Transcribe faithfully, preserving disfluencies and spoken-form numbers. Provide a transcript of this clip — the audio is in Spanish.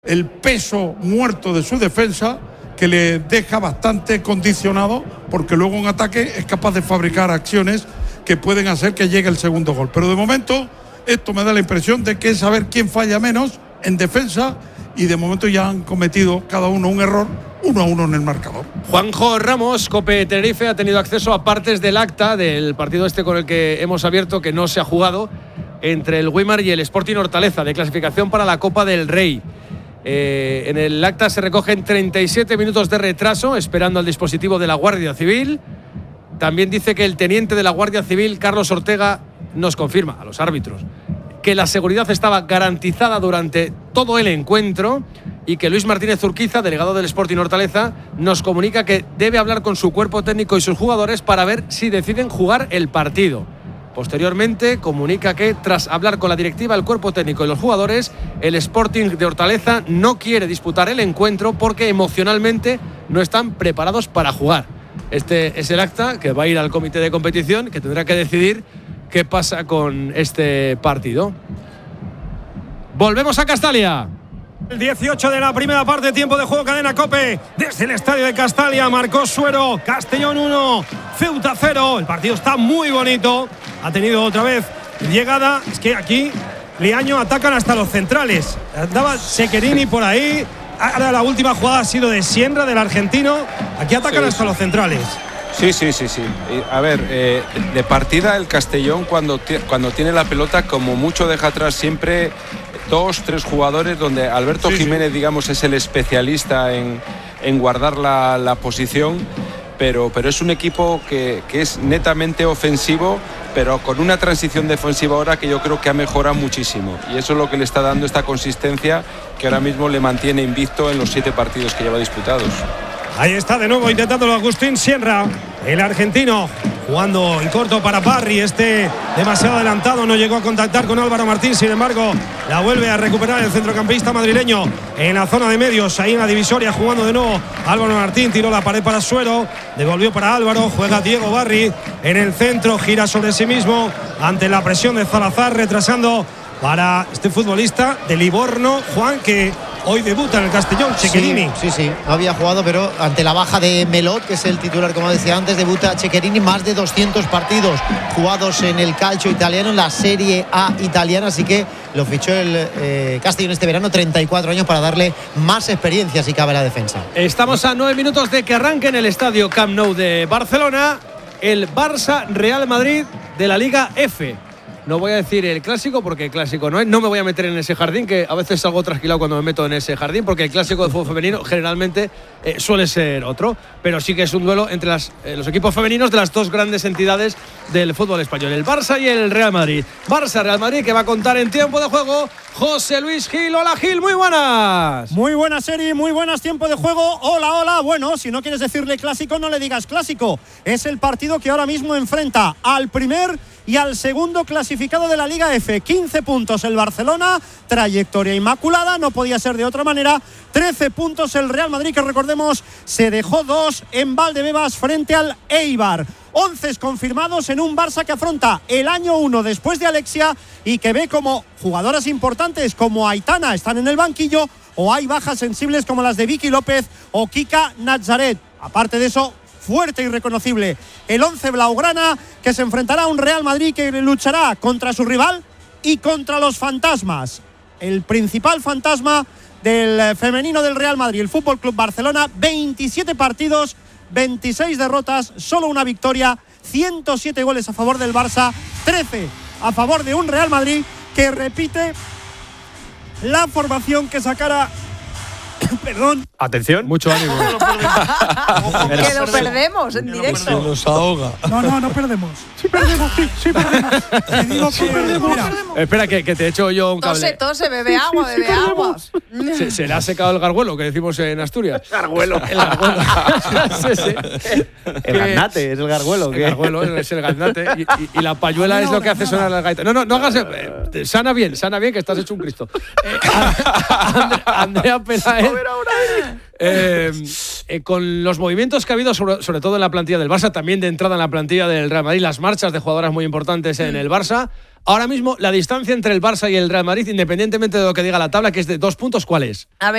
el peso muerto de su defensa, que le deja bastante condicionado, porque luego en ataque es capaz de fabricar acciones que pueden hacer que llegue el segundo gol. Pero de momento esto me da la impresión de que es saber quién falla menos en defensa, y de momento ya han cometido cada uno un error, uno a uno en el marcador. Juanjo Ramos, COPE Tenerife, ha tenido acceso a partes del acta del partido este con el que hemos abierto, que no se ha jugado, entre el Güímar y el Sporting Hortaleza, de clasificación para la Copa del Rey. Eh, en el acta se recogen treinta y siete minutos de retraso esperando al dispositivo de la Guardia Civil. También dice que el teniente de la Guardia Civil, Carlos Ortega, nos confirma a los árbitros que la seguridad estaba garantizada durante todo el encuentro, y que Luis Martínez Urquiza, delegado del Sporting Hortaleza, nos comunica que debe hablar con su cuerpo técnico y sus jugadores para ver si deciden jugar el partido. Posteriormente comunica que tras hablar con la directiva, el cuerpo técnico y los jugadores, el Sporting de Hortaleza no quiere disputar el encuentro porque emocionalmente no están preparados para jugar. Este es el acta que va a ir al comité de competición, que tendrá que decidir qué pasa con este partido. Volvemos a Castalia. El dieciocho de la primera parte, tiempo de juego, cadena COPE. Desde el estadio de Castalia, marcó Suero, Castellón uno, Ceuta cero. El partido está muy bonito. Ha tenido otra vez llegada. Es que aquí Liaño atacan hasta los centrales. Andaba Cecherini por ahí. Ahora la última jugada ha sido de Sienra, del argentino. Aquí atacan sí, hasta sí. los centrales. Sí, sí, sí, sí. A ver, eh, de partida el Castellón cuando, cuando tiene la pelota, como mucho deja atrás siempre dos, tres jugadores, donde Alberto sí, Jiménez, sí. digamos, es el especialista en, en guardar la, la posición, pero, pero es un equipo que, que es netamente ofensivo, pero con una transición defensiva ahora que yo creo que ha mejorado muchísimo, y eso es lo que le está dando esta consistencia que ahora mismo le mantiene invicto en los siete partidos que lleva disputados. Ahí está de nuevo intentándolo Agustín Sienra, el argentino, jugando en corto para Parry. Este demasiado adelantado, no llegó a contactar con Álvaro Martín. Sin embargo, la vuelve a recuperar el centrocampista madrileño en la zona de medios, ahí en la divisoria, jugando de nuevo Álvaro Martín. Tiró la pared para Suero, devolvió para Álvaro, juega Diego Barry en el centro, gira sobre sí mismo ante la presión de Salazar, retrasando para este futbolista de Livorno, Juan, que hoy debuta en el Castellón, Cecherini. Sí, sí, sí, no había jugado, pero ante la baja de Melot, que es el titular, como decía antes, debuta Cecherini. Más de doscientos partidos jugados en el calcio italiano, en la Serie A italiana, así que lo fichó el eh, Castellón este verano, treinta y cuatro años, para darle más experiencia si cabe a la defensa. Estamos a nueve minutos de que arranque en el estadio Camp Nou de Barcelona el Barça Real Madrid de la Liga F. No voy a decir el clásico porque el clásico no es. No me voy a meter en ese jardín, que a veces salgo trasquilado cuando me meto en ese jardín, porque el clásico de fútbol femenino generalmente eh, suele ser otro. Pero sí que es un duelo entre las, eh, los equipos femeninos de las dos grandes entidades del fútbol español, el Barça y el Real Madrid. Barça-Real Madrid, que va a contar en tiempo de juego José Luis Gil. Hola Gil, muy buenas. Muy buenas, Eri, muy buenas, tiempo de juego. Hola, hola. Bueno, si no quieres decirle clásico, no le digas clásico. Es el partido que ahora mismo enfrenta al primer y al segundo clasificado de la Liga F. quince puntos el Barcelona, trayectoria inmaculada, no podía ser de otra manera. trece puntos el Real Madrid, que recordemos se dejó dos en Valdebebas frente al Eibar. once confirmados en un Barça que afronta el año uno después de Alexia y que ve como jugadoras importantes como Aitana están en el banquillo, o hay bajas sensibles como las de Vicky López o Kika Nazaret. Aparte de eso, fuerte y reconocible el once blaugrana, que se enfrentará a un Real Madrid que luchará contra su rival y contra los fantasmas. El principal fantasma del femenino del Real Madrid, el F C Barcelona, veintisiete partidos, veintiséis derrotas, solo una victoria, ciento siete goles a favor del Barça, trece a favor de un Real Madrid que repite la formación que sacara perdón. Atención, mucho ánimo. Ojo, que lo perdemos en directo. Se nos ahoga. No, no, no perdemos. Sí perdemos, sí, sí perdemos. Te digo sí, que perdemos, mira. perdemos. Espera, que, que te echo yo un cable. Tose, tose, bebe agua, bebe agua. Se, se le ha secado el garguelo, que decimos en Asturias. Garguelo. El garguelo. sí, sí. El gaznate, es el garguelo. El garguelo es el gaznate. Y, y, y la payuela no, es lo que hace sonar la gaita. No, no, no hagas. Eh, sana bien, sana bien, que estás hecho un Cristo. Eh, And, Andrea Pelaez. Eh, eh, con los movimientos que ha habido sobre, sobre todo en la plantilla del Barça, también de entrada en la plantilla del Real Madrid, las marchas de jugadoras muy importantes en el Barça, ahora mismo la distancia entre el Barça y el Real Madrid, independientemente de lo que diga la tabla, que es de dos puntos, ¿cuál es? A ver.